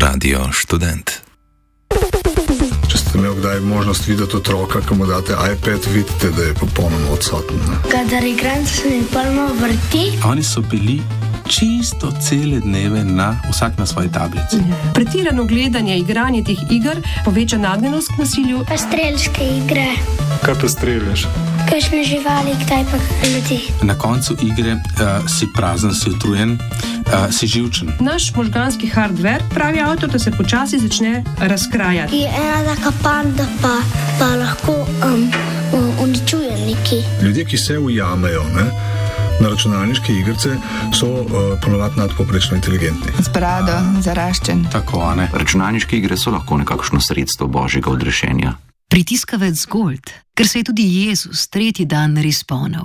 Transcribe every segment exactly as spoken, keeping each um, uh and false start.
Radio Študent. Če ste imeli kdaj možnost videti otroka, ki mu date iPad, vidite, da je popolnoma odsoten. Kadar igranci se mi polno vrti. Oni so bili čisto cele dneve na, vsak na svoji tablici. Yeah. Pretirano gledanje, igranje teh iger poveča nagnjenost k nasilju. Pa strelske igre. Kaj pa streljaš? Kakšne živali, kdaj pa ljudi. Na koncu igre uh, si prazen, si utrujen, uh, si živčen. Naš možganski hardware, pravi avtor, da se počasi začne razkrajati. Je ena taka panda, pa, pa lahko um, uničuje neki. Ljudje, ki se ujamejo, ne? Na računalniške igrice so uh, ponovadi nadpovprečno inteligentni. Z brado, zaraščen. Tako, a ne? Računalniške igre so lahko nekakšno sredstvo božjega odrešenja. Pritiskavec Gold, ker se je tudi Jezus tretji dan responil.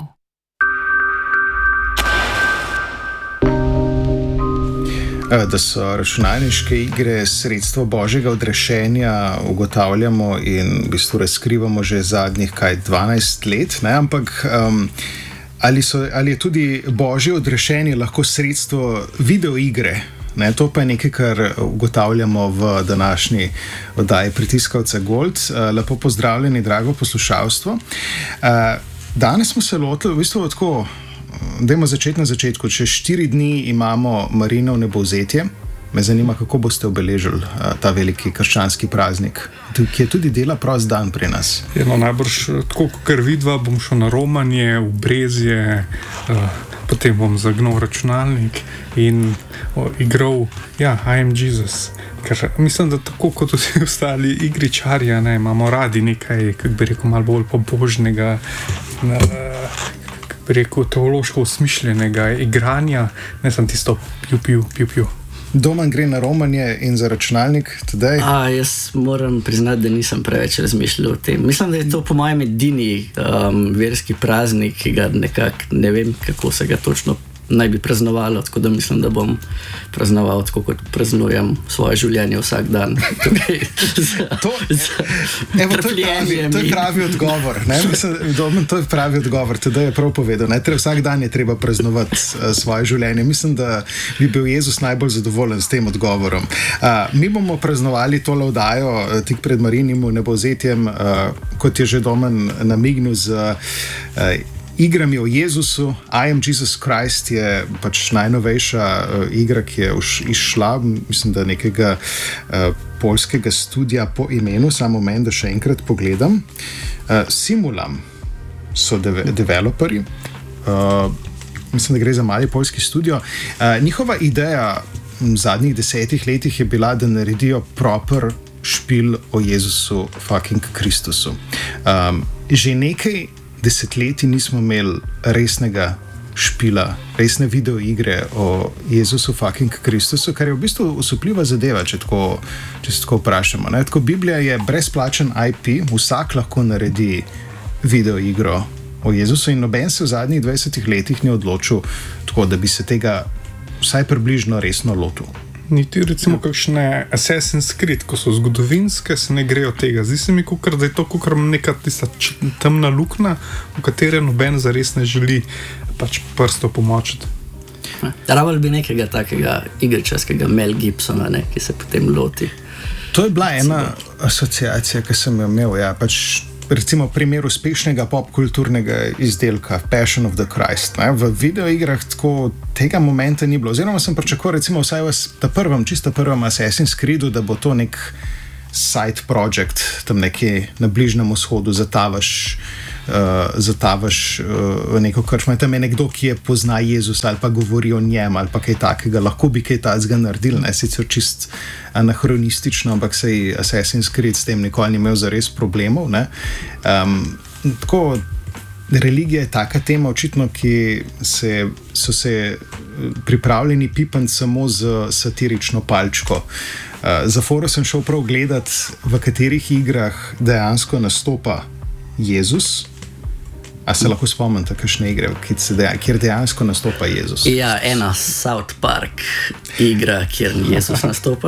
Da so računalniške igre sredstvo božjega odrešenja, ugotavljamo in v bistvu razkrivamo že zadnjih kaj dvanajst let, ne? Ampak um, ali, so, ali je tudi božje odrešenje lahko sredstvo videoigre? Ne, to pa je nekaj, kar ugotavljamo v današnji oddaji Pritiskavca Gold. Lepo pozdravljeni, drago poslušalstvo. Danes smo se lotili, v bistvu tako, dajmo začeti na začetku. Čez štiri dni imamo Marijino nebovzetje. Me zanima, kako boste obeležili ta veliki krščanski praznik, ki je tudi dela prost dan pri nas. No, najbrž, tako kot vidva, bom šel na romanje, v Brezje, uh, potem bom zagnal računalnik in uh, igral, ja, I am Jesus. Ker mislim, da tako kot vsi ostali igričarja, ne, imamo radi nekaj, kako bi rekel, malo bolj pobožnega, uh, kako bi rekel, teološko usmišljenega igranja, ne sem tisto piu, piu, piu, piu. Domen gre na romanje in za računalnik today? A, jaz moram priznati, da nisem preveč razmišljal o tem. Mislim, da je to po mojem edini um, verski praznik, ki ga nekako ne vem, kako se ga točno naj bi praznovalo, tako da mislim, da bom praznoval tako, kot praznujem svoje življenje vsak dan. to, evo, to, je pravi, to je pravi odgovor. Ne? Mislim, Domen, to je pravi odgovor. Teda je prav povedal. Ne? Treba, vsak dan je treba praznovati uh, svoje življenje. Mislim, da bi bil Jezus najbolj zadovoljen s tem odgovorom. Uh, mi bomo praznovali tole oddajo uh, tik pred Marijinim nebovzetjem, uh, kot je že Domen namignil z uh, igrami o Jezusu. I am Jesus Christ je pač najnovejša uh, igra, ki je už izšla, mislim, da nekega uh, poljskega studija po imenu, samo meni, da še enkrat pogledam. Uh, Simulam so deve- developerji, uh, mislim, da gre za mali poljski studio. Uh, njihova ideja v zadnjih desetih letih je bila, da naredijo proper špil o Jezusu fucking Kristusu. Um, že nekaj desetletji nismo imeli resnega špila, resne videoigre o Jezusu fucking Kristusu, kar je v bistvu osupljiva zadeva, če tako, če se tako vprašamo. Ne? Tako Biblija je brezplačen I P, vsak lahko naredi videoigro o Jezusu in noben se v zadnjih dvajsetih letih ni odločil tako, da bi se tega vsaj približno resno lotil. Niti recimo kakšne Assassin's Creed, ko so zgodovinske, se ne grejo tega. Zdi se mi, kukor, da je to kukor neka tista temna luknja, v kateri noben zares ne želi pač prsto pomočiti. Rabili bi nekega takega igričarskega Mel Gibsona, ne, ki se potem loti. To je bila ena asociacija, ki sem jo imel, ja, pač recimo primer uspešnega popkulturnega izdelka Passion of the Christ. Ne? V videoigrah tako tega momenta ni bilo. Oziroma sem pričakoval recimo vsaj v ta prvem, čisto prvem Assassin's Creedu, da bo to nek side project tam nekje na Bližnjem vzhodu, zatavaš, uh, zatavaš uh, v neko krčmo. Tam je nekdo, ki je pozna Jezusa ali pa govori o njem ali pa kaj takega. Lahko bi kaj takega naredili, ne? Sicer čist anahronistično, ampak sej Assassin's Creed s tem nikoli ni imel zares problemov. Ne? Um, tako, religija je taka tema očitno, ki se, so se pripravljeni pipati samo z satirično palčko. Uh, za foro sem šel prav gledat, v katerih igrah dejansko nastopa Jezus. A se lahko spomnite, kakšne igre, kjer dejansko nastopa Jezus? Ja, ena South Park igra, kjer Jezus nastopa.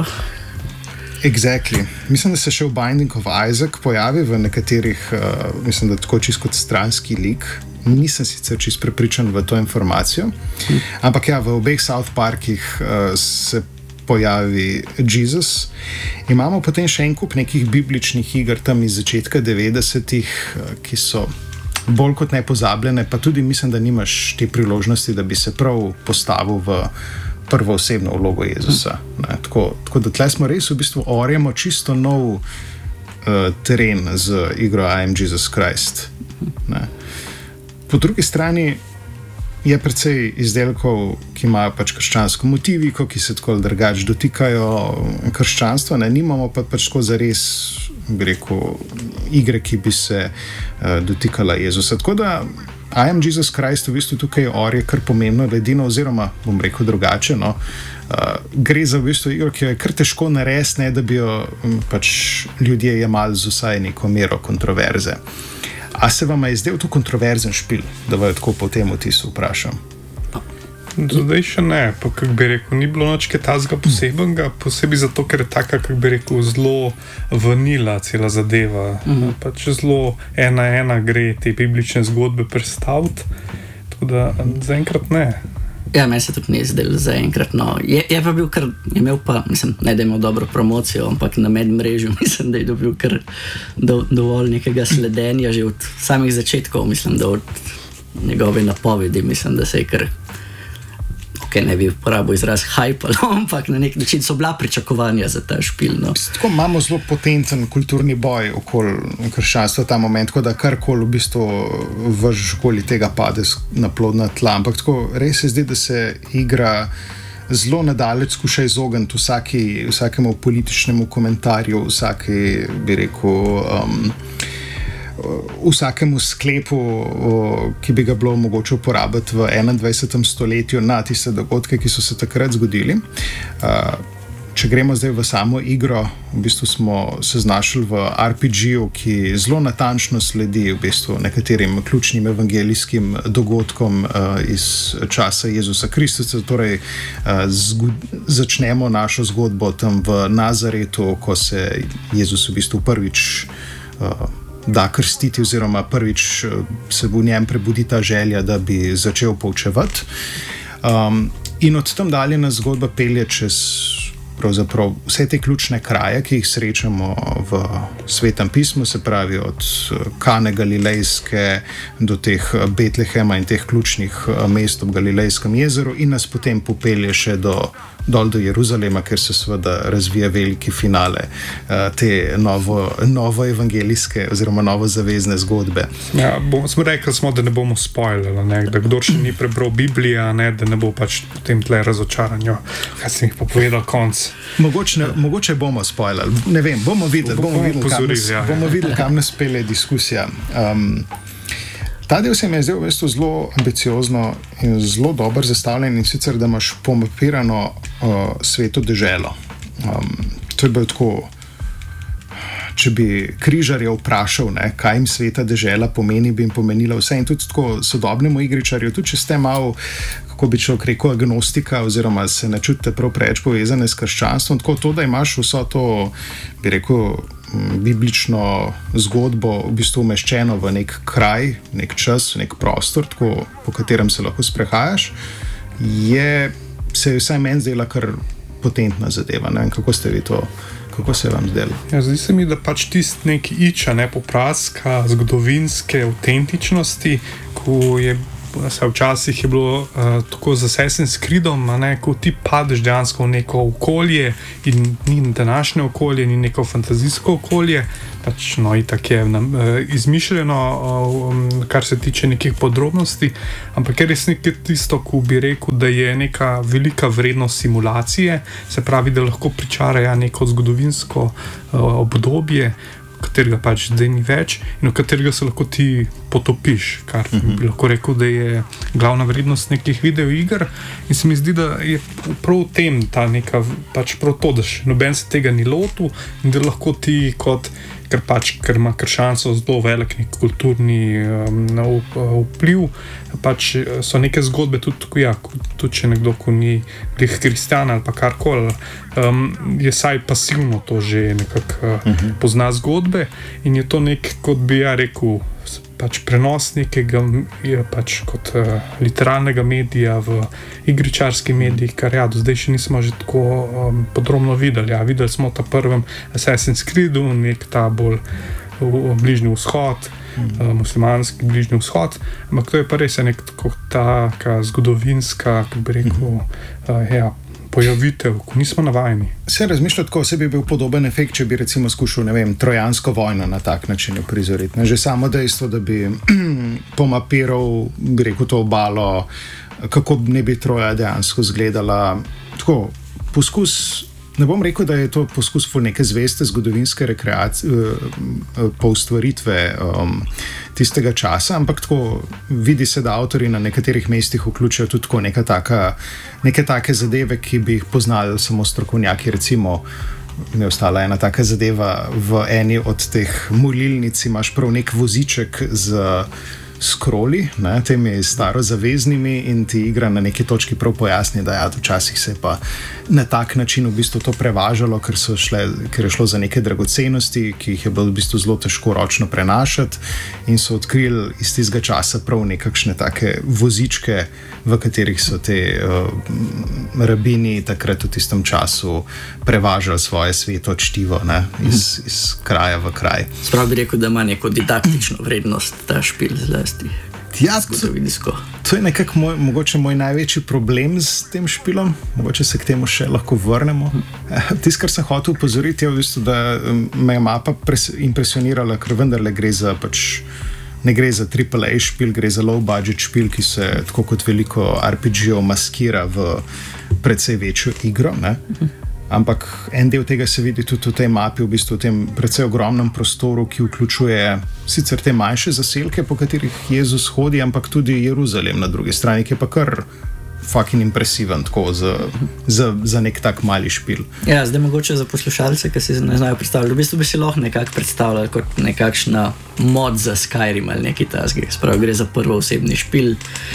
Exactly. Mislim, da se še v Binding of Isaac pojavi v nekaterih, uh, mislim, da tako čisto kot stranski lik. Nisem sicer čisto prepričan v to informacijo, ampak ja, v obeh South Parkih uh, se pojavi Jezus. Imamo potem še en kup nekih bibličnih iger tam iz začetka devetdesetih, ki so bolj kot ne pozabljene, pa tudi mislim, da nimaš te priložnosti, da bi se prav postavil v prvo osebno vlogo Jezusa. Ne, tako, tako da tle smo res v bistvu orjemo čisto nov uh, teren z igro I am Jesus Christ. Ne. Po drugi strani je precej izdelkov, ki imajo pač krščansko motiviko, ki se tako drugače dotikajo krščanstva, ne, nimamo pa pač tako zares, bi rekel, igre, ki bi se uh, dotikala Jezusa. Tako da I am Jesus Christ v bistvu tukaj orje kar pomembno ledino, oziroma bom rekel drugače, no, uh, gre za v bistvu igro, ki jo je kar težko narediti, ne, da bi jo um, pač ljudje jemali z vsaj neko mero kontroverze. A se vam je zdel to kontroverzen špil, da vas tako po tem vtisu vprašam? Zdaj še ne, pa kak bi rekel, ni bilo nič kaj tazga posebnega, posebej zato, ker je taka, kak bi rekel, zelo vanila cela zadeva. Mm-hmm. Pač zelo ena ena gre te biblične zgodbe predstaviti, tako da zaenkrat ne. Ja, meni se tudi ni zdel zaenkrat, no. Je, je pa bil kar, je imel pa, mislim, ne da je imel dobro promocijo, ampak na medmrežju mislim, da je dobil kar do, dovolj nekega sledenja že od samih začetkov, mislim, da od njegove napovedi, mislim, da se je kar, ok, ne bi uporabil izraz hype, ampak na nek način so bila pričakovanja za ta špil. No. Tako imamo zelo potenten kulturni boj okoli krščanstva ta moment, tako da karkoli v bistvu vrž okoli tega pade na plodna tla, ampak tako res se zdi, da se igra zelo nadaleč skuša izogniti vsaki, vsakemu političnemu komentarju, vsaki, bi rekel, um, vsakemu sklepu, ki bi ga bilo mogoče uporabiti v enaindvajsetem stoletju na tiste dogodke, ki so se takrat zgodili. Če gremo zdaj v samo igro, v bistvu smo se znašli v R P G-ju, ki zelo natančno sledi v bistvu nekaterim ključnim evangelijskim dogodkom iz časa Jezusa Kristusa. Torej, začnemo našo zgodbo tam v Nazaretu, ko se Jezus v bistvu prvič da krstiti, oziroma prvič se v njem prebudi ta želja, da bi začel poučevati. Um, in od tam dalje nas zgodba pelje čez pravzaprav vse te ključne kraje, ki jih srečamo v Svetem pismu, se pravi od Kane Galilejske do teh Betlehema in teh ključnih mest ob Galilejskem jezeru, in nas potem popelje še do dol do Jeruzalema, ker se seveda razvija veliki finale uh, te novo, novo evangelijske oziroma novo zavezne zgodbe. Ja, bom, smo rekli, smo, da ne bomo spoilali, ne, da kdor še ni prebral Biblija, ne, da ne bo pač potem tle razočaranjo, kaj sem jih povedal konc. Mogoče, ne, mogoče bomo spoilali, ne vem, bomo videli, bomo, bomo, videli, kam, nas, ja, bomo videli, kam nas pelje diskusija. Um, Ta del se mi je zdel v bistvu zelo ambiciozno in zelo dobro zastavljen, in sicer, da imaš pomapirano uh, sveto deželo. Um, to je bilo tako, če bi križarje vprašal, ne, kaj jim sveta dežela pomeni, bi jim pomenila vse. In tudi tako sodobnemu igričarju, tudi če ste malo, kako bi človek rekel, agnostika, oziroma se ne čutite prav preveč povezane s krščanstvom, tako to, da imaš vso to, bi rekel, biblično zgodbo v bistvu umeščeno v nek kraj, nek čas, nek prostor, tako, po katerem se lahko sprehajaš, je, se je vsaj meni zdela kar potentna zadeva. Ne vem, kako ste vi to, kako se je vam zdelo? Ja, zdi se mi, da pač tist nek iča, ne, popraska zgodovinske avtentičnosti, ko je se včasih je bilo uh, tako z Assassin's Creedom, ne, ko ti padeš dejansko v neko okolje in ni današnje okolje, ni neko fantazijsko okolje, pač no, itak je uh, izmišljeno, uh, kar se tiče nekih podrobnosti, ampak je res nekaj tisto, ko bi rekel, da je neka velika vrednost simulacije, se pravi, da lahko pričara ja, neko zgodovinsko uh, obdobje, katerega pač zdaj ni več in v katerega se lahko ti potopiš, kar uh-huh. bi lahko rekel, da je glavna vrednost nekih videoiger, in se mi zdi, da je prav v tem ta neka, pač prav to, da še noben se tega ni lotil in da lahko ti kot, ker pač, ker ima krščanstvo zelo velik nek kulturni um, vpliv, pač so neke zgodbe tudi, ja, tudi če nekdo, ko ni glih kristjan ali pa karkoli, um, je saj pasivno to že nekako uh, uh-huh. pozna zgodbe in je to nek, kot bi ja rekel, pač prenos nekega je pač kot uh, literarnega medija v igričarski medij, kar ja, do zdaj še nismo že tako um, podrobno videli. Ja, videli smo ta prvem Assassin's Creedu, nek ta bolj v, v bližnji vzhod, mm. uh, muslimanski bližnji vzhod, ampak to je pa res nek tako taka zgodovinska, kako bi rekel, mm. uh, ja, pojavitev, ko nismo navajeni. Se razmišlja tako, se bi bil podoben efekt, če bi recimo skušal, ne vem, trojansko vojno na tak način prizoriti. Že samo dejstvo, da bi pomapiral, bi rekel, to obalo, kako ne bi Troja dejansko izgledala. Tako, poskus, ne bom rekel, da je to poskus neke zveste zgodovinske rekreacije, poustvaritve um, tistega časa, ampak tako vidi se, da avtori na nekaterih mestih vključijo tudi tako neka taka, neke take zadeve, ki bi jih poznali samo strokovnjaki. Recimo, mi je ostala ena taka zadeva, v eni od teh molilnic imaš prav nek voziček z scrolli, ne, temi starozaveznimi, in ti igra na neki točki prav pojasni, da ja, včasih se je pa na tak način v bistvu to prevažalo, ker, so šle, ker je šlo za neke dragocenosti, ki jih je bilo v bistvu zelo težko ročno prenašati, in so odkrili iz tistega časa prav nekakšne take vozičke, v katerih so te uh, rabini takrat v tistem času prevažali svoje sveto čtivo, ne, iz, iz kraja v kraj. Sprav bi rekel, da ima neko didaktično vrednost ta špil zlasti. Ja, to, to je nekako moj, mogoče moj največji problem s tem špilom, mogoče se k temu še lahko vrnemo. Tisto, kar sem hotel upozoriti, je v bistvu, da me je mapa pres, impresionirala, ker vendarle gre za pač, ne gre za triple A špil, gre za low budget špil, ki se tako kot veliko R P G-ov maskira v precej večjo igro, ne? Ampak en del tega se vidi tudi v tej mapi, v bistvu v tem precej ogromnem prostoru, ki vključuje sicer te manjše zaselke, po katerih Jezus hodi, ampak tudi Jeruzalem na drugi strani, ki je pa kar fucking impresiven tako za, za, za nek tak mali špil. Ja, zdaj mogoče za poslušalce, ki si ne znajo predstavljati, v bistvu bi si lahko nekako predstavljali kot nekakšna mod za Skyrim ali nekaj tasga. Spravo gre za prvoosebni špil,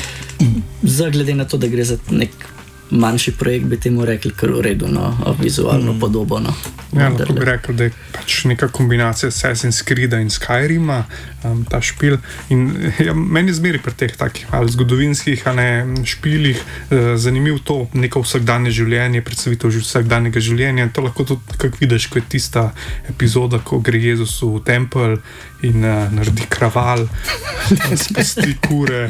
za glede na to, da gre za nek manjši projekt, bi temu rekli kar v redu, no, vizualno mm. podobo. No, ja, lahko bi rekel, da je pač neka kombinacija Assassin's Creeda in Skyrima, um, ta špil. In ja, meni je zmeri pri teh takih ali zgodovinskih ali špilih uh, zanimiv to neko vsakdanje življenje, predstavitev vsakdanjega življenja. To lahko tudi kako vidiš, ko je tista epizoda, ko gre Jezus v tempelj in uh, naredi kraval, spusti kure.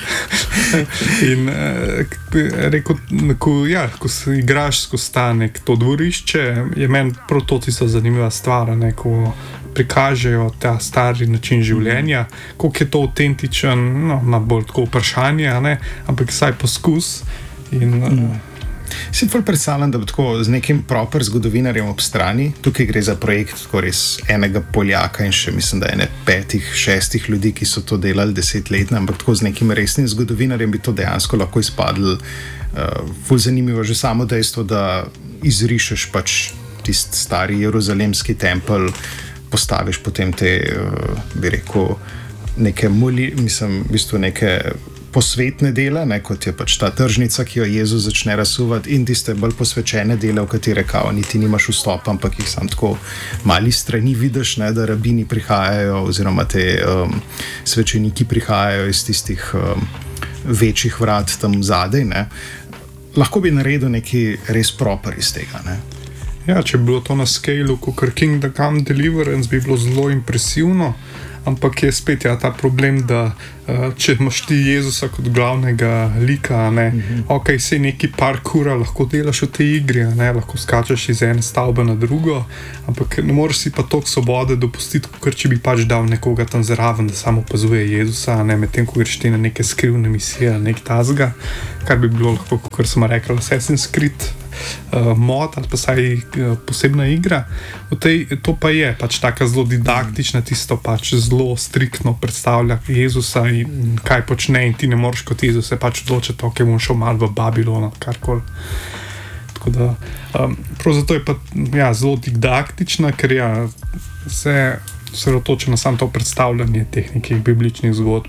In uh, rekel, ko, ja, ko se igraš skozi ta nek to dvorišče, je meni prav to tisto zanimiva stvar, ne, ko prikažejo ta stari način življenja, koliko je to avtentičen, no, na bolj tako vprašanje, ne, ampak saj poskus. In, mm. Si bolj predstavljam, da bo tako z nekim proper zgodovinarjem ob strani, tukaj gre za projekt tako res enega Poljaka in še mislim, da ene petih, šestih ljudi, ki so to delali desetletne, ampak tako z nekim resnim zgodovinarjem bi to dejansko lahko izpadlo. Uh, ful zanimivo že samo dejstvo, da izrišeš pač tisti stari jeruzalemski tempelj, postaviš potem te, uh, bi rekel, neke moli, mislim, v bistvu neke posvetne dele, ne, kot je pač ta tržnica, ki jo Jezus začne razsuvati, in tiste bolj posvečene dele, v katere kao niti nimaš vstopa, ampak jih sam tako mali strani vidiš, ne, da rabini prihajajo oziroma te um, svečeniki prihajajo iz tistih um, večjih vrat tam zadaj, ne. Lahko bi naredil nekaj res proper iz tega, ne. Ja, če bi bilo to na scale-u, kot Kingdom Come Deliverance, bi bilo zelo impresivno, ampak je spet ja, ta problem, da uh, če imaš ti Jezusa kot glavnega lika, ne, mm-hmm. ok, se neki parkoura lahko delaš v tej igri, ne, lahko skačeš iz ene stavbe na drugo, ampak ne moreš si pa toliko svobode dopustiti, kot če bi pač dal nekoga tam zraven, da samo opazuje Jezusa, ne, medtem ko greš ti na neke skrivne misije, nek tasga, kar bi bilo lahko, kot sem rekel, Assassin's Creed Uh, mod ali pa saj uh, posebna igra. V tej, to pa je pač taka zelo didaktična, tisto pač zelo striktno predstavlja Jezusa in kaj počne, in ti ne moreš kot Jezus se pač odločiti, ok, bom šel malo v Babilon ali karkoli. Tako da um, prav zato je pa ja, zelo didaktična, ker ja, se osredotoča na samo to predstavljanje teh nekih bibličnih zgodb.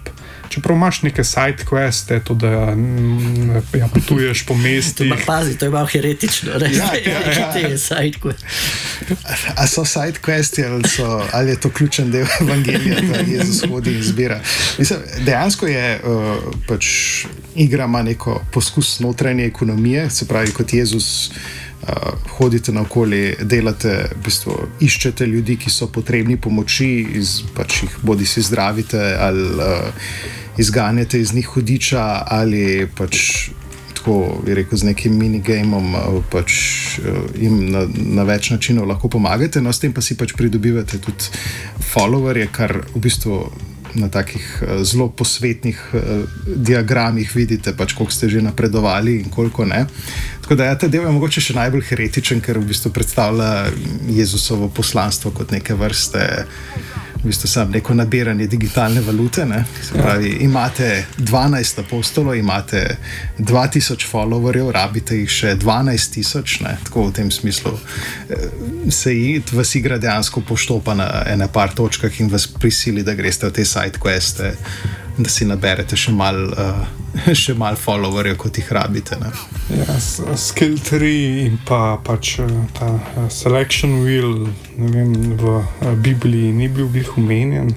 čeprav imaš neke side queste, to da m, ja, potuješ po mestih. To pazi, to je malo heretično, ne? Ja, ja, ja. Te je side quest. A so side questi ali, so, ali je to ključen del evangelija, da Jezus hodi in zbira? Mislim, dejansko je uh, pač igra ima neko poskus notranje ekonomije, se pravi, kot Jezus uh, hodite naokoli, delate, v bistvu iščete ljudi, ki so potrebni pomoči, iz, pač jih bodi si zdravite ali uh, izganjate iz njih hudiča ali pač tako, bi rekel, z nekim minigamom pač jim na, na več načinov lahko pomagate, no s tem pa si pač pridobivate tudi followerje, kar v bistvu na takih zelo posvetnih diagramih vidite, pač koliko ste že napredovali in koliko ne. Tako da ja, ta del je mogoče še najbolj heretičen, ker v bistvu predstavlja Jezusovo poslanstvo kot neke vrste v bistvu sam neko nabiranje digitalne valute, ne? Se pravi, imate dvanajst apostolov, imate dva tisoč followerjev, rabite jih še dvanajst tisoč, ne? Tako v tem smislu se vas igra dejansko poštopa na ene par točkah in vas prisili, da greste v te side queste, da si naberete še mal, uh, še mal followerjev, kot jih rabite, ne? Ja, skill tree in pa pač ta selection wheel, ne vem, v Bibliji ni bil glih omenjen.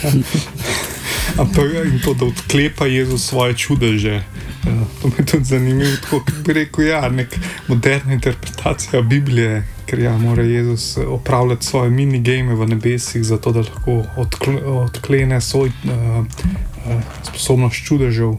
Ampak in to, da odklepa Jezus svoje čudeže. To mi je tudi zanimivo, tako bi rekel, ja, nek moderna interpretacija Biblije, ker ja, mora Jezus opravljati svoje minigame v nebesih, zato da lahko odkle, odklene svoj uh, uh, sposobnost čudežev.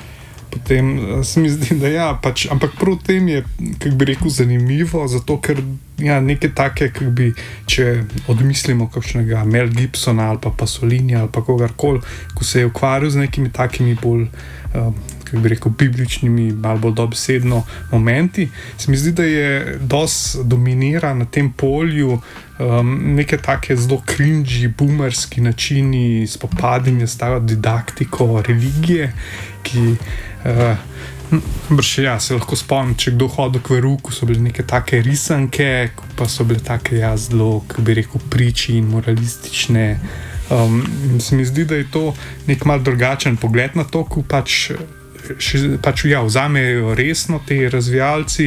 Potem se mi zdi, da ja, pač, ampak prav tem je, kak bi rekel, zanimivo, zato ker ja, neke take, kak bi, če odmislimo kakšnega Mel Gibsona ali pa Pasolini ali pa kogarkoli, ko se je ukvarjal z nekimi takimi bolj, um, kak bi rekel, bibličnimi, malo bolj dobesedno momenti, se mi zdi, da je dosti dominira na tem polju um, neke take zelo cringy, boomerski načini spopadanja s tako didaktiko religije, ki Uh, brž, ja, se lahko spomnim, če kdo hodil k veruku, so bile neke take risanke, pa so bile take ja, zelo, kako bi rekel, priči in moralistične. Um, se mi zdi, da je to nek mal drugačen pogled na to, ko pač, še, pač ja, vzamejo resno te razvijalci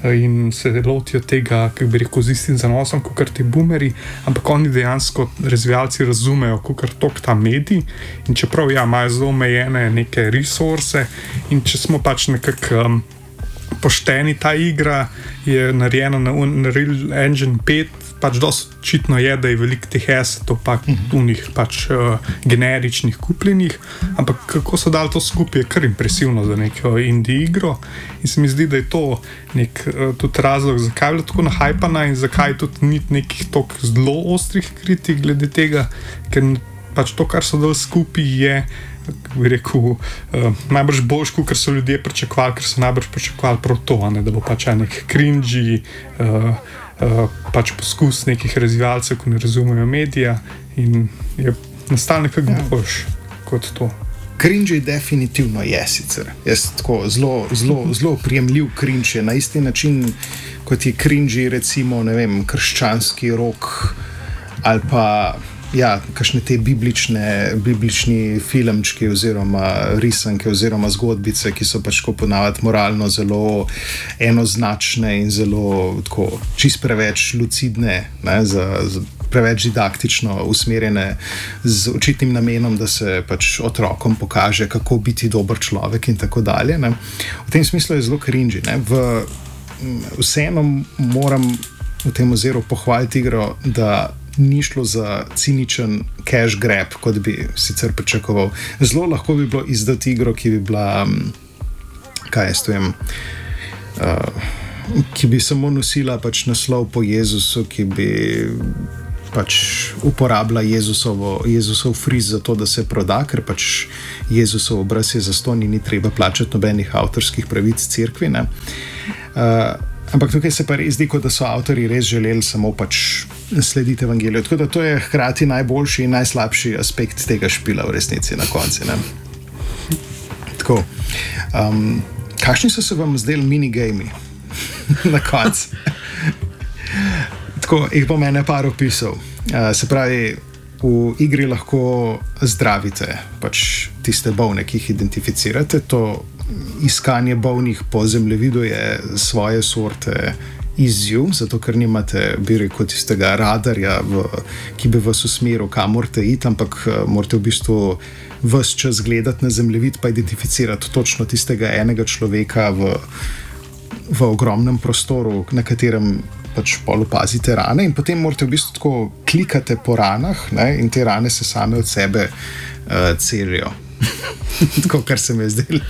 in se lotijo tega, kako bi rekel, z istim zanosom, kakor ti boomeri, ampak oni dejansko razvijalci razumejo, kakor tok ta medij in čeprav ja, imajo zelo omejene neke resurse in če smo pač nekako um, pošteni, ta igra je narejena na Unreal Engine pet, pač dosti očitno je, da je veliko teh assetov pa unih pač uh, generičnih kupljenih, ampak kako so dali to skupaj, je kar impresivno za neko indie igro in se mi zdi, da je to nek uh, tudi razlog, zakaj je bila tako nahajpana in zakaj tudi ni nekih tok zelo ostrih kritik glede tega, ker pač to, kar so dali skupaj je, kako bi rekel, uh, najbrž boljš, ker so ljudje pričakovali, ker so najbrž pričakovali prav to, ne, da bo pač nek cringy uh, Uh, pač poskus nekih razvijalcev, ko ne razumejo medija in je nastal nekako ja. boljš kot to. Cringe definitivno je sicer. Jaz tako zelo, zelo, zelo prijemljiv cringe je na isti način, kot je cringe recimo, ne vem, krščanski rok ali pa ja, kakšne te biblične, biblični filmčki oziroma risanke oziroma zgodbice, ki so pač ponavadi moralno zelo enoznačne in zelo tako čist preveč lucidne, ne, za, za preveč didaktično usmerjene z očitnim namenom, da se pač otrokom pokaže, kako biti dober človek in tako dalje. Ne. V tem smislu je zelo cringy. Ne. V, vseeno moram v tem oziru pohvaliti igro, da ni šlo za ciničen cash grab, kot bi sicer pričakoval. Zelo lahko bi bilo izdati igro, ki bi bila, kaj jaz vem, uh, ki bi samo nosila pač naslov po Jezusu, ki bi pač uporabila Jezusovo, Jezusov friz za to, da se proda, ker pač Jezusov obraz je zastonj in ni treba plačati nobenih avtorskih pravic cerkvi, ne. Uh, Ampak tukaj se pa res zdi, kot da so avtorji res želeli samo pač slediti evangeliju. Tako da to je hkrati najboljši in najslabši aspekt tega špila v resnici na konci. Ne? Tako. Um, kakšni so se vam zdeli minigami na koncu? Tako, jih bom ene par opisal. Uh, se pravi, v igri lahko zdravite pač tiste bolne, ki jih identificirate. To iskanje bolnih po zemljevidu je svoje sorte izziv, zato ker nimate, bi rekel, tistega radarja, v, ki bi vas usmeril, kam morate iti, ampak morate v bistvu ves čas gledati na zemljevid pa identificirati točno tistega enega človeka v, v ogromnem prostoru, na katerem pač pol opazite rane, in potem morate v bistvu tako klikate po ranah, ne, in te rane se same od sebe uh, celijo. Tako, kar se mi je zdelo.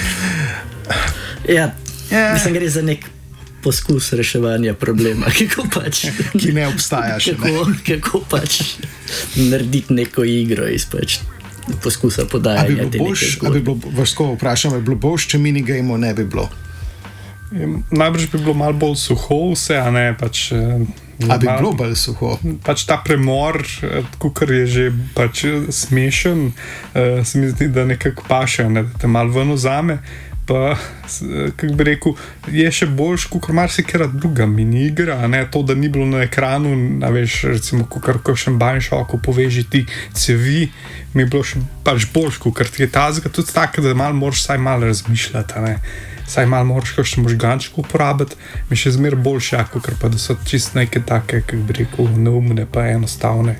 Ja, yeah. Mislim, gre za nek poskus reševanja problema, kako pač, ki ne obstaja še. Kako, ne? Kako pač narediti neko igro iz pač poskusa podajanja te neke zgodbe. A bi bilo, vas tako vprašam, bi bilo boš, če minigame ne bi bilo? Najbrž bi bilo malo bolj suho vse, a ne pač... A bi bilo bolj suho? Pač ta premor, kukor je že pač smešen, uh, se mi zdi, da nekako paše, ne, da te malo ven vzame, pa, kako bi rekel, je še boljš, kukor marsikera druga mini igra, a ne, to, da ni bilo na ekranu, a veš, recimo, kukor kakšen Bioshocku poveži ti cevi, mi je bilo še pač boljš, kukor ti je tazga, tudi tako, da malo moraš saj malo razmišljati, a ne. Saj malo moraš kakšen možgančko uporabiti, mi še zmer boljše, jako kar pa da so čist neke take, kako bi rekel, neumne pa enostavne.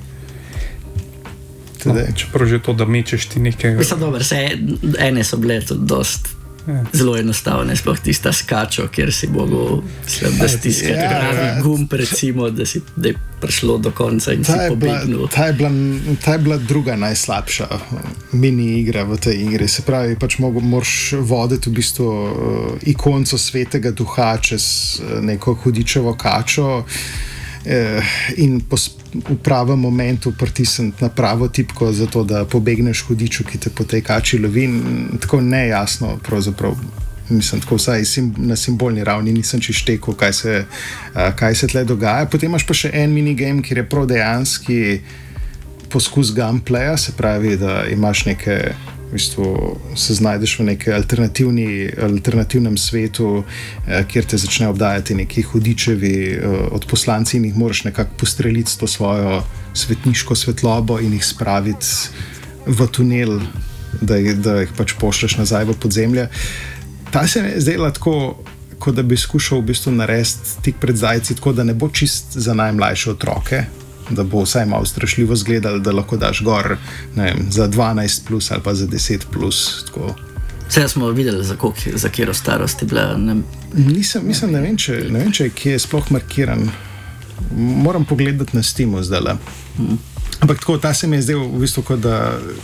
No, čeprav že to, da mečeš ti nekaj... Mislim, dobro, se ene so bile tudi dost ja. Zelo enostavne, sploh tista skačo, kjer si mogel sled, da stiskati ja, pravi ja. Gumb, recimo, da, si, da je prišlo do konca in ta si pobegnil. Ta je, bila, ta je bila druga najslabša mini igra v tej igri. Se pravi, pač moraš voditi v bistvu uh, ikonco svetega duha čez uh, neko hudičevo kačo uh, in pos, v pravem momentu pritisniti na pravo tipko, zato da pobegneš hudiču, ki te po tej kači lovi. Tako nejasno, pravzaprav, mislim, tako vsaj sim, na simbolni ravni nisem čištekel, kaj se, uh, kaj se tle dogaja. Potem imaš pa še en minigame, kjer je prav dejanski poskus gameplaya, se pravi, da imaš neke, v bistvu se znajdeš v nekem alternativnem svetu, eh, kjer te začne obdajati neki hudičevi eh, odposlanci in jih moraš nekako postreliti s to svojo svetniško svetlobo in jih spraviti v tunel, da, da jih pač pošleš nazaj v podzemlje. Ta se mi je zdela tako, kot da bi skušal v bistvu narediti tik pred zajci, tako da ne bo čist za najmlajše otroke, da bo vsaj malo strašljivo izgledal, da lahko daš gor, ne vem, za dvanajst plus ali pa za deset plus. Vse smo videli, za, koliko, za kjero starost je bila. Ne... Nisem, mislim, ne vem, če, ne vem, če je sploh markiran. Moram pogledati na Steamu zdaj. Hmm. Ampak tako, ta se mi je zdel v bistvu, kot da...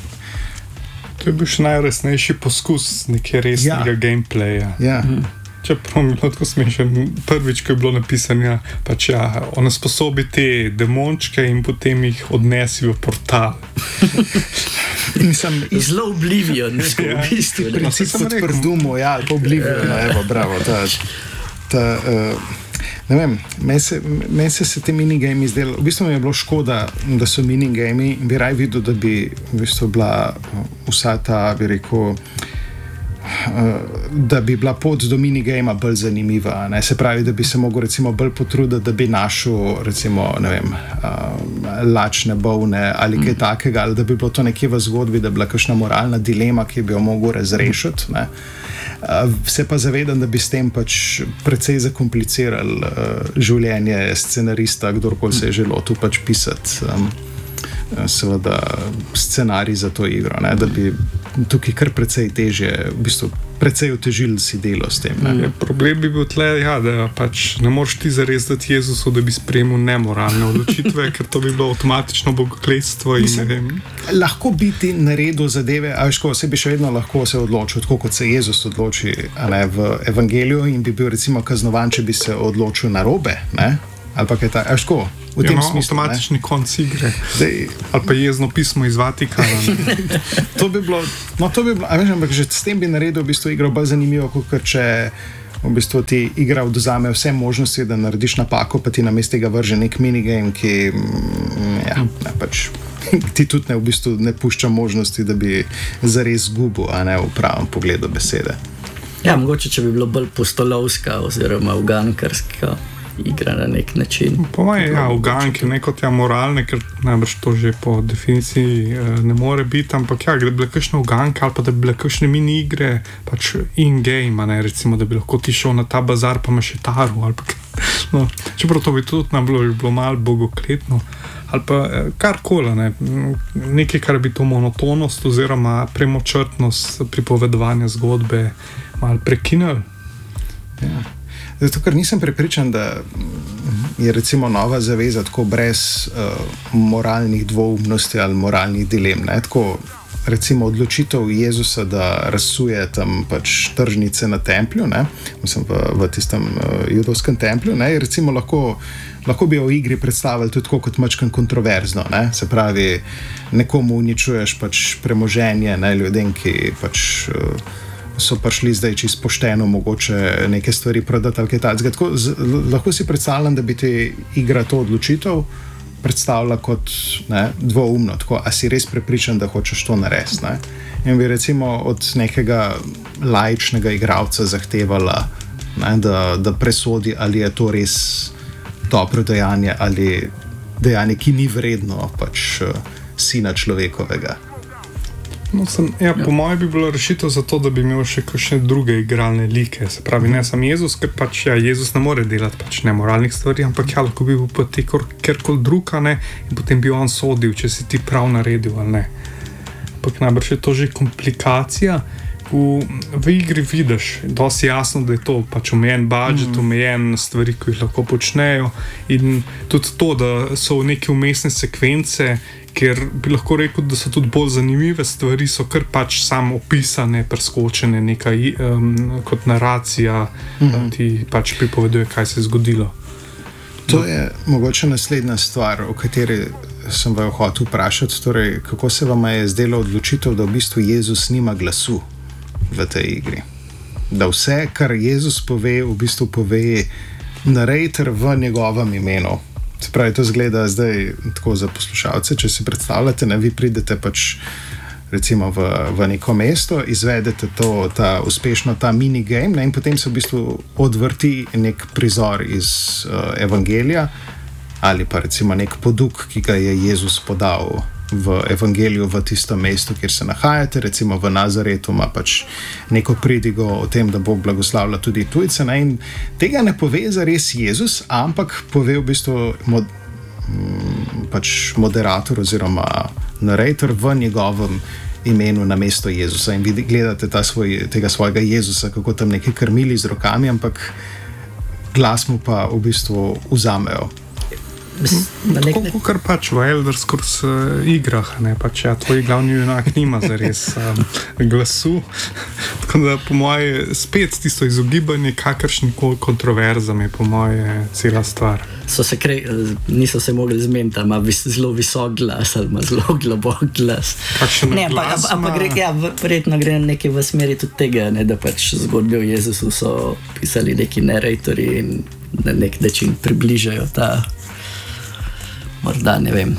To je bil še najresnejši poskus neke resnega ja. Gameplaya. Ja. Hmm. Čeprav mi je bilo tako smešen, prvič, ko je bilo napisano, ja, pač ja, ona sposobi te demončke in potem jih odnesi v portal. Nisem... Zelo Oblivion, ja. V bistvu. Princip kot prdumo, ja, to Oblivion, ja. Evo, bravo, ta... ta uh, ne vem, meni se, men se se te minigame izdel, v bistvu mi je bilo škoda, da so minigame in bi raj videl, da bi v bistvu bila vsa ta, bi rekel, da bi bila pot do minigama bolj zanimiva, ne? Se pravi, da bi se mogel recimo bolj potruditi, da bi našel recimo, ne vem, uh, lačne bolne ali kaj mm. takega, ali da bi bilo to nekje v zgodbi, da bi bila kakšna moralna dilema, ki bi jo mogel razrešiti, ne? Uh, se pa zavedam, da bi s tem pač precej zakomplicirali uh, življenje scenarista, kdorkoli se je želel tu pač pisati um, seveda scenarij za to igro, ne? Da bi tukaj kar precej težje, v bistvu precej otežili si delo s tem. Ne? Problem bi bil tle, ja, da pač ne moreš ti zares dati Jezusu, da bi sprejemil nemoralne odločitve, ker to bi bilo avtomatično bogokletstvo in ne vem. Lahko bi ti naredil zadeve, a veš ko, se bi še vedno lahko se odločil, tako kot se Jezus odloči, ne, v evangeliju in bi bil recimo kaznovan, če bi se odločil narobe, ne? Ali pa kaj ta, a veš ko, v tem ja, no, smislu, avtomatični ne? Konc igre. Dej, ali pa jezno pismo iz Vatikana. To bi bilo, no to bi bilo, a veš, ampak že s tem bi naredil v bistvu igro bolj zanimivo, kot če v bistvu ti igra odvzame vse možnosti, da narediš napako, pa ti namesto tega vrže nek minigame, ki ja, ne, pač ti tudi ne, v bistvu ne pušča možnosti, da bi zares zgubil, a ne v pravem pogledu besede. Ja, mogoče, če bi bilo bolj postolovska oziroma ugankarska igra na nek način. Po mojem, ja, uganke, ne kot ja moralne, ker najbrž to že po definiciji eh, ne more biti, ampak ja, da bi bile kakšne uganke ali pa da bi bile kakšne mini igre, pač in-game, ne, recimo, da bi lahko ti šel na ta bazar pa imaš etaru, ali pa no, čeprav to bi tudi nam bilo, bilo malo bogokletno, ali pa eh, karkoli, ne, nekaj, kar bi to monotonost oziroma premočrtnost pripovedovanja zgodbe malo prekinili. Ja. Zato, ker nisem prepričan, da je recimo Nova zaveza tako brez uh, moralnih dvoumnosti ali moralnih dilem. Ne? Tako recimo odločitev Jezusa, da razsuje tam pač tržnice na templju, ne? Mislim v, v tistem uh, judovskem templju, ne? Recimo lahko, lahko bi jo v igri predstavili tudi tako kot mačkan kontroverzno. Ne? Se pravi, nekomu uničuješ pač premoženje, ne? Ljudem, ki pač uh, so prišli zdaj čisto pošteno mogoče neke stvari prodati ali kaj takega. Tako lahko si predstavljam, da bi ti igra to odločitev predstavila kot ne, dvoumno, tako, a si res prepričan, da hočeš to narediti. Ne? In bi recimo od nekega laičnega igralca zahtevala, ne, da, da presodi, ali je to res dobro dejanje ali dejanje, ki ni vredno pač sina človekovega. No, sem, ja, po mojem bi bilo rešitev za to, da bi imel še kakšne druge igralne like. Se pravi, ne sam Jezus, ker pač ja, Jezus ne more delati pač nemoralnih stvari, ampak ja, lahko bi bil pa ti kjerkoli druga, ne, in potem bi on sodil, če si ti prav naredil ali ne. Ampak najbrž je to že komplikacija. V, v igri vidiš, dosti jasno, da je to pač omejen budžet, mm. omejen stvari, ki jih lahko počnejo, in tudi to, da so neke umestne sekvence, ker bi lahko rekel, da so tudi bolj zanimive stvari, so kar pač samo opisane, preskočene, nekaj um, kot naracija, mm-hmm. da ti pač pripoveduje, kaj se je zgodilo. To je mogoče naslednja stvar, o kateri sem vas hotel vprašati, torej, kako se vam je zdelo odločitev, da v bistvu Jezus nima glasu v tej igri. Da vse, kar Jezus pove, v bistvu pove narrator v njegovem imenu. Se pravi, to zgleda zdaj tako za poslušalce, če si predstavljate, ne, vi pridete pač recimo v, v neko mesto, izvedete to, ta uspešno ta minigame, ne, in potem se v bistvu odvrti nek prizor iz uh, evangelija ali pa recimo nek poduk, ki ga je Jezus podal v evangeliju v tistem mestu, kjer se nahajate, recimo v Nazaretu ima pač neko pridigo o tem, da Bog blagoslavlja tudi tujce, ne? In tega ne pove zares Jezus, ampak pove v bistvu mod, m, pač moderator oziroma narrator v njegovem imenu na mesto Jezusa, in vi gledate ta svoj, tega svojega Jezusa, kako tam nekaj krmili z rokami, ampak glas mu pa v bistvu vzamejo. Tako ne... kar pač v Elder Scrolls uh, igrah, ne, pač ja, tvoj glavni junak nima zares um, glasu, tako da po moje spet tisto izogibanje kakršnim koli kontroverzam je po moje cela stvar. So se kre, niso se mogli zmeniti, ima vis, zelo visok glas ali ima zelo globok glas. Ne, pa, glas a, a pa gre, ja, verjetno gre nekaj v smeri tudi tega, ne, da pač zgodbe o Jezusu so pisali neki narratori in na nek način približajo ta morda, ne vem.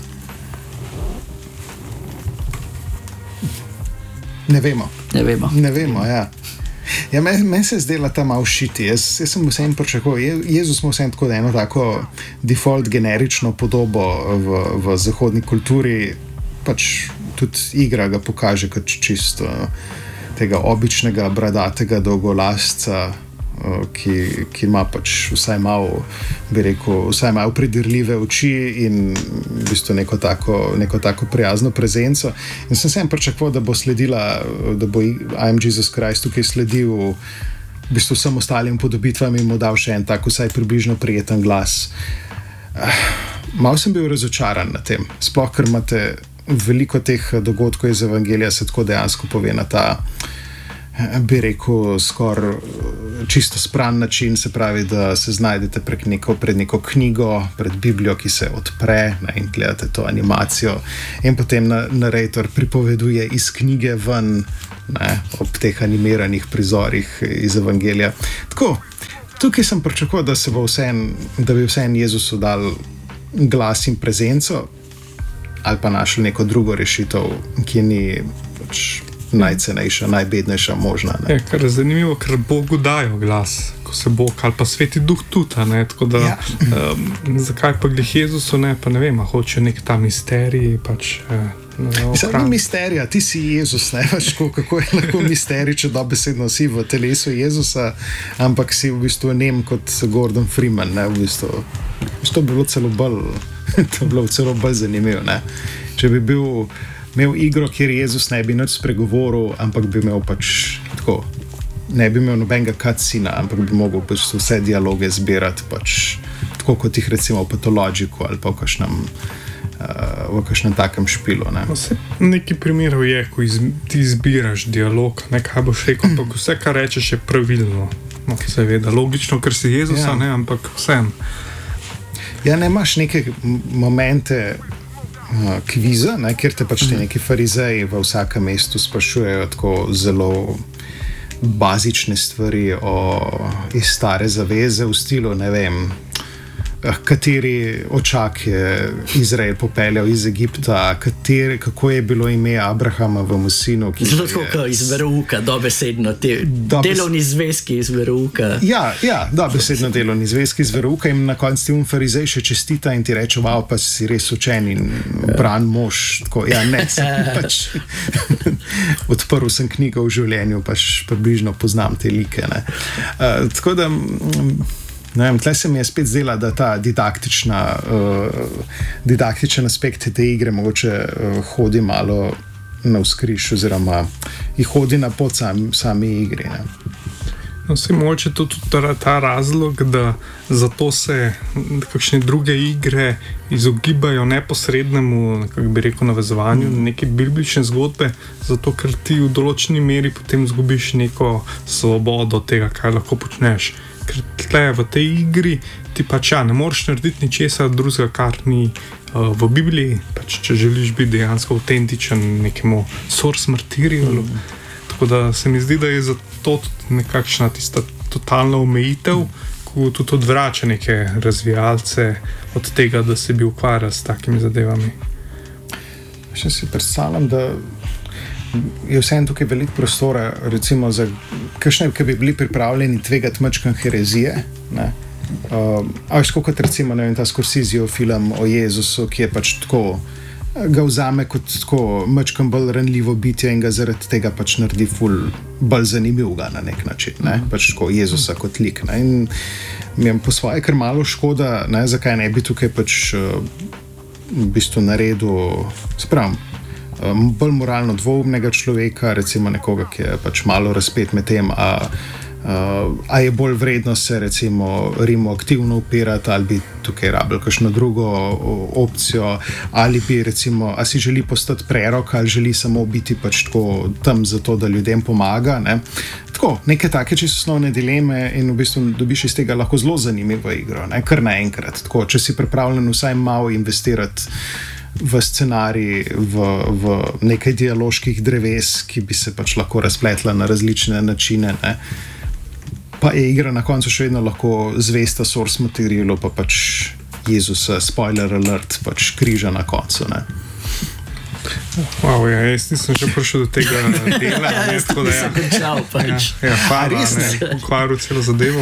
Ne vemo. Ne vemo. Ne vemo, ja. Ja, meni men se je zdela ta malo šiti. Jaz, jaz sem vsem pričakoval. Je, Jezus ima vsem tako eno tako default generično podobo v, v zahodni kulturi. Pač tudi igra ga pokaže kot čisto tega običnega, bradatega dolgolasca, Ki, ki ima pač vsaj malo, bi rekel, vsaj malo pridirljive oči in v bistvu neko tako, neko tako prijazno prezenco. In sem sem pričakoval, da bo sledila, da bo I am Jesus Christ tukaj sledil v bistvu vsem ostalim podobitvam in mu dal še en tak vsaj približno prijeten glas. Malo sem bil razočaran na tem, sploh ker imate veliko teh dogodkov iz evangelija se tako dejansko pove na ta, bi rekel, skoraj čisto spran način, se pravi, da se znajdete prek neko, pred neko knjigo, pred Biblijo, ki se odpre, ne, in gledate to animacijo in potem narrator pripoveduje iz knjige ven, ne, ob teh animiranih prizorih iz evangelija. Tako, tukaj sem pričakoval, da se bo vsem, da bi vsem Jezusu dal glas in prezenco ali pa našli neko drugo rešitev, ki ni pač najcenejša, najbednejša možna. Ne. Je, kar je zanimivo, ker Bogu dajo glas, ko se Bog ali pa Sveti Duh tudi, ne, tako da ja. um, zakaj pa glih Jezusu ne, pa ne vem, a hoče nek ta misterij, pač eh, Mislim, ni misterija, ti si Jezus, ne veš, kako je lahko misterij, če dobesedno si v telesu Jezusa, ampak si v bistvu nem kot Gordon Freeman, ne, v bistvu. To bi bilo celo bolj, to bi bilo celo bolj zanimivo, ne. Če bi bil, imel igro, kjer Jezus ne bi nič spregovoril, ampak bi imel pač tako, ne bi imel nobenega cutscena, ampak bi mogel pač vse dialoge zbirati, pač tako kot jih recimo v Pathologiku ali pa v kakšnem v kakšnem takem špilu. Ne? No, neki primerov je, ko iz, ti izbiraš dialog, nekaj boš rekel, ampak vse, kar rečeš, je pravilno. No, seveda, logično, ker si Jezusa, ja. Ne, ampak vsem. Ja, ne imaš neke momente uh, kviza, ne, kjer te pač ti neki farizeji v vsakem mestu sprašujejo tako zelo bazične stvari o, iz stare zaveze v stilu, ne vem, kateri očak je Izrael popeljal iz Egipta, kateri, kako je bilo ime Abrahama v Musinu. Zelo tako iz verouka, dobesedno, te dobes... delovni zvezki iz verouka. Ja, ja, dobesedno delovni zvezki iz verouka in na koncu ti un farizej še čestita in ti reče, wow, pa si res učen in bran mož. Tako, ja, ne, sem pač odprl sem knjigo v življenju, pač približno poznam te like. Ne. Uh, tako da Ne vem, tle se mi je spet zdela, da ta didaktična, uh, didaktičen aspekt te igre mogoče uh, hodi malo navzkriž oziroma jih hodi na pot sami, sami igri. Ne. No, se mogoče tudi ta, ta razlog, da zato se kakšne druge igre izogibajo neposrednemu, kako bi rekel, navezovanju mm. neke biblične zgodbe, zato ker ti v določeni meri potem zgubiš neko svobodo tega, kaj lahko počneš. Ker tle v tej igri ti pač ja, ne moreš narediti ničesar drugega, kar ni uh, v Bibliji, pač če želiš biti dejansko avtentičen nekemu source materialu. Mm. Tako da se mi zdi, da je zato tudi nekakšna tista totalna omejitev, ko tudi odvrača neke razvijalce od tega, da se bi ukvarjal s takimi zadevami. Še si predstavljam, da je vseeno tukaj veliko prostora, recimo za kakšne, ki bi bili pripravljeni tvegati mačkan herezije. Ne? Uh, a veš, kot recimo ne vem, ta Scorseseov film o Jezusu, ki je pač tako, ga vzame kot tako mačkan bolj ranljivo bitje in ga zaradi tega pač naredi ful bolj zanimivega na nek način. Ne? Pač tako Jezusa kot lik. Ne? In mi je po svoje kar malo škoda, ne? Zakaj ne bi tukaj pač uh, v bistvu naredil, spravim, Um, bolj moralno dvoumnega človeka, recimo nekoga, ki je pač malo razpet med tem, a, a, a je bolj vredno se recimo Rimu aktivno upirati, ali bi tukaj rabili kakšno drugo opcijo, ali bi recimo, a si želi postati prerok, ali želi samo biti pač tako tam zato, da ljudem pomaga. Ne? Tako, neke take čisto osnovne dileme in v bistvu dobiš iz tega lahko zelo zanimivo igro, ne? Kar naenkrat. Tako, če si pripravljen vsaj malo investirati v scenarij, v, v nekaj dialoških dreves, ki bi se pač lahko razpletla na različne načine, ne. Pa je igra na koncu še vedno lahko zvesta source materialu, pa pač Jezusa, spoiler alert, pač križa na koncu, ne. Wow, ja, jaz nisem še prišel do tega dela, ne, tako da ja. Končal, pač. Ja, ja, hvala, ne, ukvaril celo zadevo.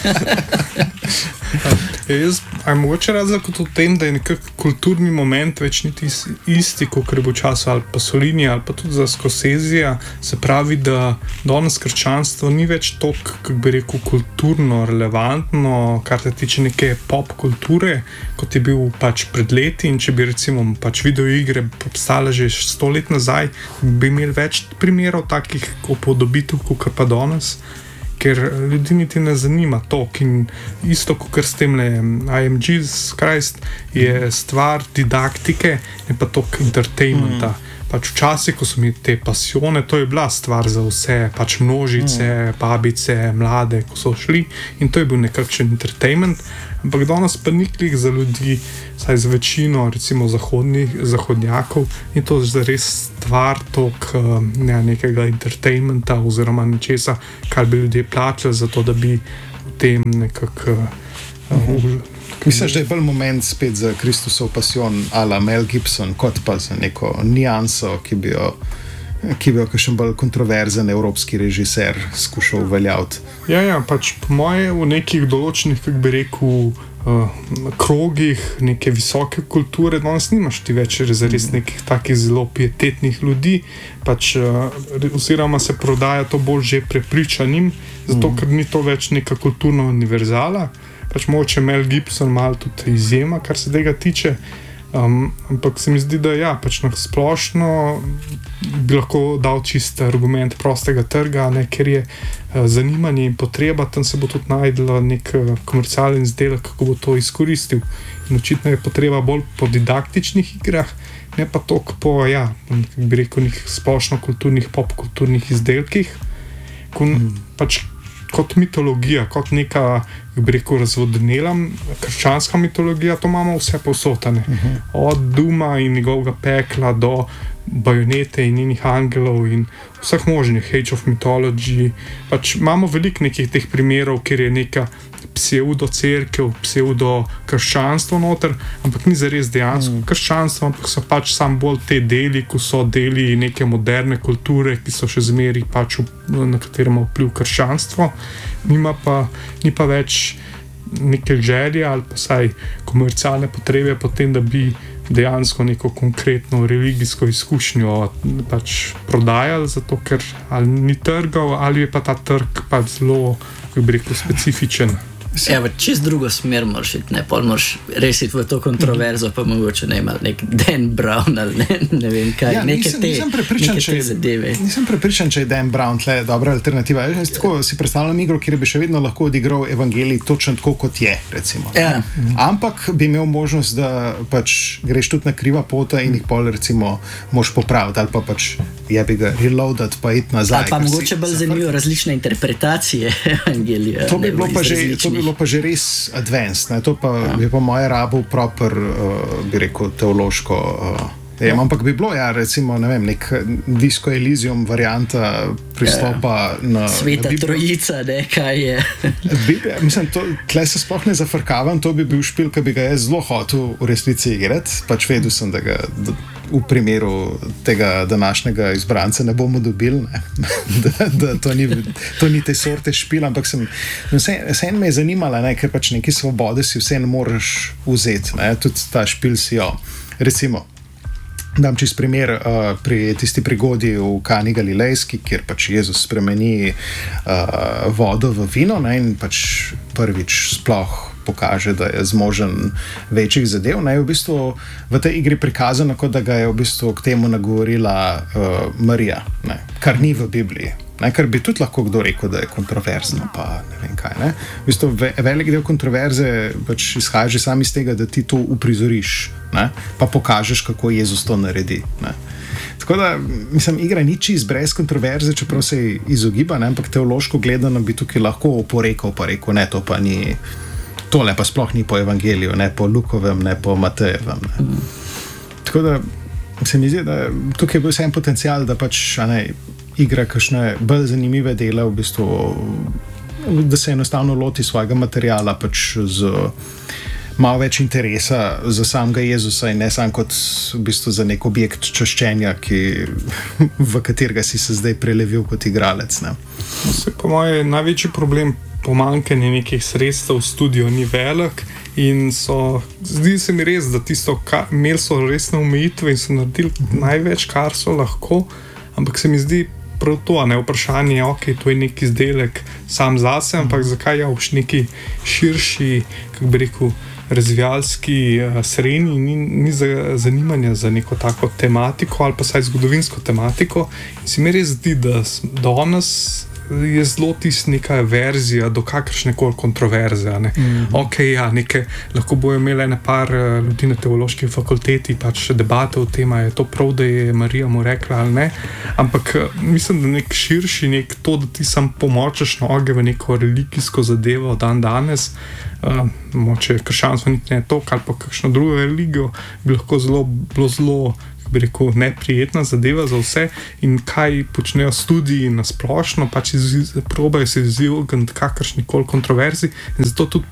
Ja, jaz, aj mogoče razlog kot v tem, da je nekak kulturni moment več niti isti, kot je bil v času ali pa Solini ali pa tudi za Scorsesija, se pravi, da danes krščanstvo ni več toliko, kako bi rekel, kulturno relevantno, kar se tiče neke pop kulture, kot je bil pač pred leti, in če bi recimo pač videoigre obstale že sto let nazaj, bi imeli več primerov takih upodobitev, kot pa danes. Ker ljudi niti ne zanima tok in isto, kot s tem le I am Jesus Christ, je stvar didaktike, ne pa tok entertainmenta. Mm. Pač včasih, ko so mi te pasione, to je bila stvar za vse, pač množice, mm. babice, mlade, ko so šli, in to je bil nekakšen entertainment, ampak danes pa niklih za ljudi, saj z večino recimo zahodnih, zahodnjakov, in to je res stvar tok ne, nekega entertainmenta oziroma nečesa, kar bi ljudje plačali za to, da bi v tem nekako mm-hmm. uh, Mislim, da je bolj moment spet za Kristusov pasijon a la Mel Gibson, kot pa za neko nianso, ki bi jo ki bi jo kakšen bolj kontroverzen evropski režiser skušal uveljaviti. Ja, ja, pač po moje v nekih določenih, kako bi rekel, uh, krogih neke visoke kulture, danes nimaš ti več zares nekih takih zelo pietetnih ljudi, pač uh, oziroma se prodaja to bolj že prepričanim, zato ker ni to več neka kulturna univerzala, pač mogoče Mel Gibson malo tudi izjema, kar se tega tiče. Um, ampak se mi zdi, da ja, pač na splošno bi lahko dal čist argument prostega trga, ne, ker je uh, zanimanje in potreba, tam se bo tudi najdela nek uh, komercialen izdelek, kako bo to izkoristil. In očitno je potreba bolj po didaktičnih igrah, ne pa toliko po, ja, kako bi rekel, nekih splošno kulturnih, popkulturnih izdelkih, ko, mm. pač kot mitologija, kot neka, kako bi rekel, razvodnela krščanska mitologija, to imamo vse povsotane. Uh-huh. Od Duma in njegovega pekla do Bajonete in njenih angelov in vseh možnih, Age of Mythology. Pač imamo veliko nekih teh primerov, kjer je neka pseudo-cerkev, pseudo-krščanstvo noter, ampak ni zares dejansko mm. krščanstvo, ampak so pač sam bolj te deli, ko so deli neke moderne kulture, ki so še zmeri pač na katerem vpliv krščanstvo. Nima pa, ni pa več neke želje ali pa saj komercialne potrebe potem, da bi dejansko neko konkretno religijsko izkušnjo pač prodajali, zato ker ali ni trgov, ali je pa ta trg pač zelo, kako bi rekel, specifičen. Ja, čist drugo smer moraš iti, ne, pol moraš resiti v to kontroverzo, pa mogoče ne ima nek Dan Brown ali ne, ne vem kaj, ja, neke nisem, te, nisem prepričan, neke če, te zadeve. Nisem prepričan, če je Dan Brown tle dobra alternativa. Jaz tako si predstavljam igro, kjer bi še vedno lahko odigral evangelij točno tako, kot je, recimo. Ja. Ampak bi imel možnost, da pač greš tudi na kriva pota in jih pol recimo moš popraviti, ali pa pač jebi ga reloadati, pa iti nazaj. Ali pa mogoče bolj zanimivo različne interpretacije evangelija. To bi bilo pa že, to bi bilo pa že res advanced, ne? To pa ja. bi po moje rabu proper, uh, bi rekel, teološko uh, ja. ampak bi bilo, ja, recimo, ne vem, nek Disco Elysium varianta pristopa ja. na Sveta na trojica, ne, kaj je. Biblija, mislim, to, tle se sploh ne zafrkavam, to bi bil špil, ki bi ga jaz zelo hotel v resnici igrati, pač vedel sem, da ga da, v primeru tega današnjega izbranca ne bomo dobili, ne? da, da to, ni, to ni te sorte špil, ampak sem, vse, vse me je zanimala, ne? Ker pač neki svobode si vse ne moreš vzeti, ne? Tudi ta špil si jo. Recimo, dam čist primer uh, pri tisti prigodi v Kani Galilejski, kjer pač Jezus spremeni uh, vodo v vino, ne? In pač prvič sploh pokaže, da je zmožen večjih zadev. Ne, je v bistvu v tej igri prikazano, kot da ga je v bistvu k temu nagovorila uh, Marija, ne, kar ni v Bibliji. Ne, kar bi tudi lahko kdo rekel, da je kontroverzno, pa ne vem kaj. Ne. V bistvu ve, velik del kontroverze pač izhaja že sam iz tega, da ti to uprizoriš, ne, pa pokažeš, kako Jezus to naredi. Ne. Tako da, mislim, igra ni čist brez kontroverze, čeprav se izogiba, ne, ampak teološko gledano bi tukaj lahko oporekal, pa rekel, ne, to pa ni tole pa sploh ni po evangeliju, ne po Lukovem, ne po Matejevem. Ne. Mm. Tako da se mi zdi, da tukaj je bil vsem potencial, da pač ne, igra kakšne bolj zanimive dele, v bistvu, da se enostavno loti svojega materijala pač z malo več interesa za samega Jezusa in ne sam kot v bistvu za nek objekt čaščenja, ki, v katerega si se zdaj prelevil kot igralec. Ne. Se po moje največji problem pomanjkanje nekih sredstev v studiu ni velik in so, zdi se mi res, da tisto, ka, imeli so resne omejitve in so naredili največ, kar so lahko, ampak se mi zdi prav to, ne, vprašanje, ok, to je nek izdelek sam zase, ampak zakaj je v neki širši, kako bi rekel, razvijalski uh, srednji, ni, ni za, zanimanja za neko tako tematiko ali pa saj zgodovinsko tematiko in se mi res zdi, da danes je zelo tist neka verzija do kakršne koli kontroverze. Ne? Mm-hmm. Ok, ja, neke, lahko bojo imeli ene par ljudi na teološki fakulteti, pač debate o tem, je to prav, da je Marija mu rekla ali ne, ampak mislim, da nek širši, nek to, da ti sam pomočeš noge v neko religijsko zadevo dan danes, uh, moče krščanstvo niti ne to, ali pa kakšno drugo religijo, bi lahko zelo, bilo zelo, bi rekel, neprijetna zadeva za vse in kaj počnejo studiji na splošno, pač iz, probajo se izogniti kakršnikoli kontroverzi in zato tudi pri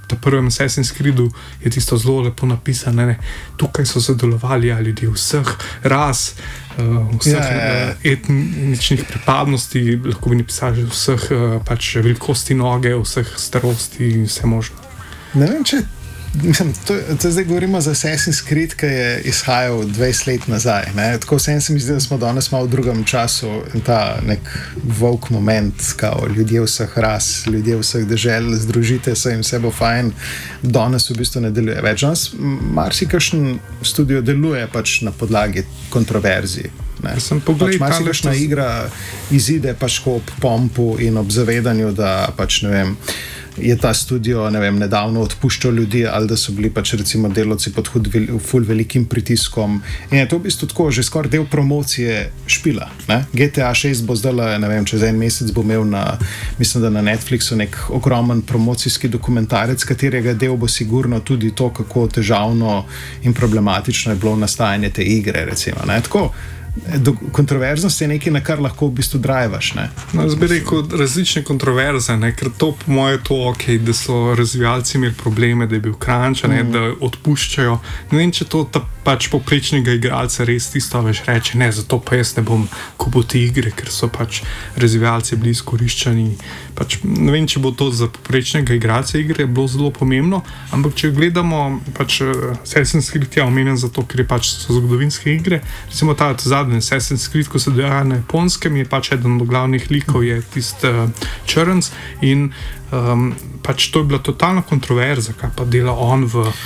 ta prvem Assassin's Creedu je tisto zelo lepo napisano, ne, tukaj so sodelovali ja, ljudje vseh ras, uh, vseh ja, ja, ja. Uh, etničnih pripadnosti, lahko bi napisali vseh uh, pač velikosti noge, vseh starosti in vse možno. Ne vem, če Mislim, to, to zdaj govorimo za Assassin's Creed, ki je izhajal dvajset let nazaj. Ne? Tako vsem se mi zdi, da smo danes malo v drugem času in ta nek woke moment, kao ljudje vseh ras, ljudje vseh dežel, združite se in vse bo fajn, danes v bistvu ne deluje več. Danes marsikakšen studio deluje pač na podlagi kontroverzij. Pač marsikakšna igra izide pač ob pompu in ob zavedanju, da pač ne vem, je ta studio, ne vem, nedavno odpuščal ljudi ali da so bili pač recimo delavci pod hud ful velikim pritiskom in je to v bistvu tako že skoraj del promocije špila. Ne? G T A šest bo zdaj, ne vem, čez en mesec bo imel na, mislim, da na Netflixu nek ogromen promocijski dokumentarec, katerega del bo sigurno tudi to, kako težavno in problematično je bilo nastajanje te igre, recimo. Ne? Tako, kontroverznost je nekaj, na kar lahko v bistvu drivaš. No, jaz bi rekel različne kontroverze, ne? Ker to po moje je to ok, da so razvijalci imeli probleme, da je bil crunch, mm. da odpuščajo. Ne vem, če to ta pač poprečnega igralca res tisto več reče, ne, zato pa jaz ne bom kupil te igre, ker so pač razvijalci bili izkoriščani. Pač, ne vem, če bo to za poprečnega igralca igre bilo zelo pomembno, ampak če gledamo pač Assassin's Creed je omenjen zato, ker je pač so zgodovinske igre, recimo ta zadnji Assassin's Creed, ko se dogaja na Japonskem, je pač eden od glavnih likov je tisti uh, črnc in um, pač to je bila totalna kontroverza, kaj pa dela on v uh,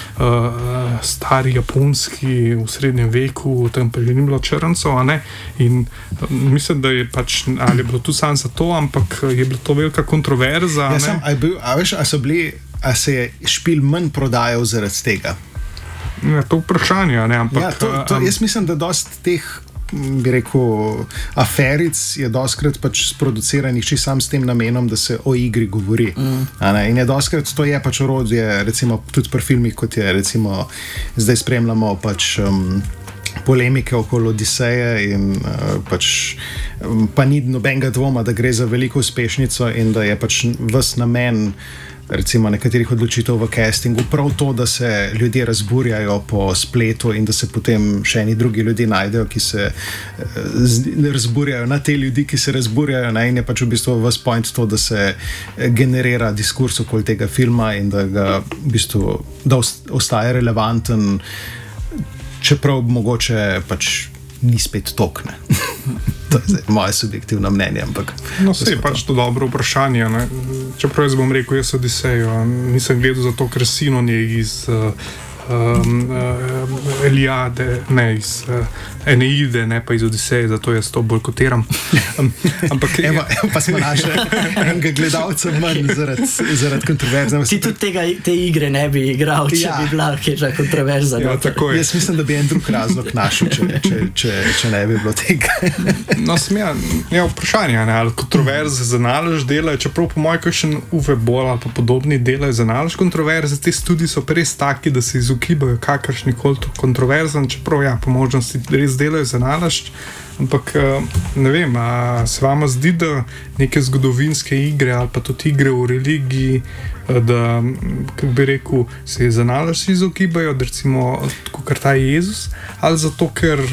stari japonski v srednjem veku, tam pa že ni bilo črncov, a ne, in uh, mislim, da je pač, ali je bilo tu sam za to, ampak je bila to velika kontroverza. Ja, sam, a, bil, a veš, a so bili, a se je špil manj prodajal zaradi tega? Ja, to vprašanje, ne, ampak... Ja, to, to, jaz mislim, da dost teh bi rekel, aferic je doskrat pač sproduciranih čisto sam s tem namenom, da se o igri govori. Mm. In je doskrat, to je pač orodje, recimo tudi pri filmih, kot je recimo, zdaj spremljamo pač um, polemike okoli Odiseje in uh, pač um, pa ni nobenega dvoma, da gre za veliko uspešnico in da je pač ves namen recimo nekaterih odločitev v castingu, prav to, da se ljudje razburjajo po spletu in da se potem še eni drugi ljudje najdejo, ki se uh, razburjajo na te ljudi, ki se razburjajo, ne? In je pač v bistvu vas point to, da se generira diskurs okoli tega filma in da ga v bistvu, da ostaje relevanten, čeprav mogoče pač ni spet tokne. To je zdaj moje subjektivno mnenje, ampak... No, se je pač to dobro vprašanje, ne? Čeprav jaz bom rekel, jaz Odisejo, nisem gledal zato, ker Sinon je iz uh, um, uh, Eliade, ne, iz uh, Eneide, ne pa iz Odiseje, zato jaz to bojkotiram. Um, ampak... Evo, evo pa smo našli enega gledalca manj zaradi zarad kontroverze. Ti tudi tega, te igre ne bi igral, če ja. bi bila kježa kontroverza. Ja, tako je. Jaz mislim, da bi en drug razlog našel, če, če, če, če ne bi bilo tega. No, smija, ja, vprašanje, ne, ali kontroverze za nalož delajo, čeprav po mojem kakšen Uwe Boll ali pa podobni delajo za nalož kontroverze, te studiji so res taki, da se izogibajo kakršni koli kontroverzam, čeprav ja, po možnosti res delajo za nalašč, ampak ne vem, a se vama zdi, da neke zgodovinske igre ali pa tudi igre v religiji, da, kako bi rekel, se za nalašč izogibajo, da recimo, kot ta Jezus, ali zato, ker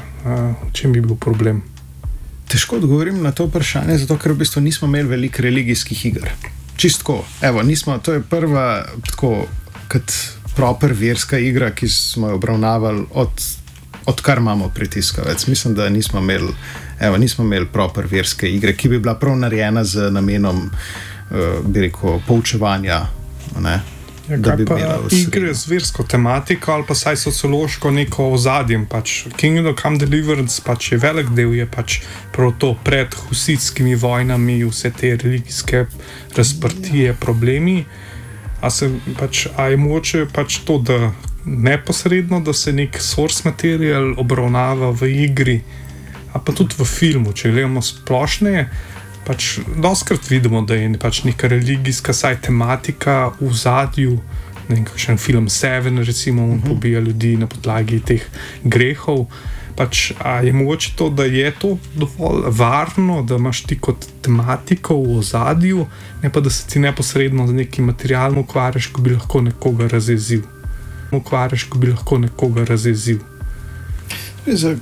v čem bi bil problem? Težko odgovorim na to vprašanje, zato ker v bistvu nismo imeli veliko religijskih iger. Čistko, evo, nismo, to je prva tako, kot proper verska igra, ki smo jo obravnavali od odkar imamo pritiskavec. Mislim, da nismo imeli, evo, nismo imeli proper verske igre, ki bi bila prav narejena z namenom, uh, bi rekel, poučevanja, ne? Ja, da bi pa igre z versko tematiko ali pa saj sociološko neko ozadjem, pač Kingdom Come Deliverance pač je velik del, je pač prav to pred husitskimi vojnami, vse te religijske razprtije, problemi, a se pač, a je mogoče pač to, da neposredno, da se nek source material obravnava v igri, a pa tudi v filmu, če gledamo splošneje, pač doskrat vidimo, da je pač neka religijska saj tematika v zadju, ne vem, kakšen film Seven, recimo, on pobija ljudi na podlagi teh grehov, pač, a je mogoče to, da je to dovolj varno, da imaš ti kot tematiko v ozadju, ne pa da se ti neposredno z nekim materialom ukvarjaš, ko bi lahko nekoga razjezil. Ukvarjaš, ko bi lahko nekoga razjezil.